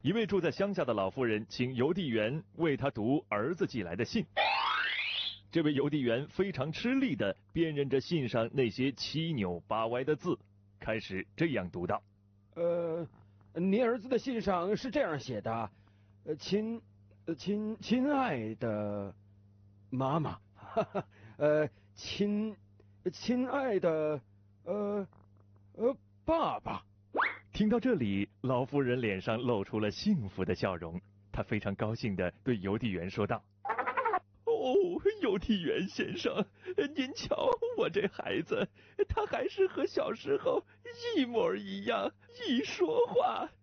一位住在乡下的老妇人请邮递员为她读儿子寄来的信。这位邮递员非常吃力地辨认着信上那些七扭八歪的字，开始这样读道： 你儿子的信上是这样写的，亲爱的妈妈，亲爱的爸爸。 听到这里，老妇人脸上露出了幸福的笑容，她非常高兴地对邮递员说道：哦，邮递员先生，您瞧我这孩子，他还是和小时候一模一样，一说话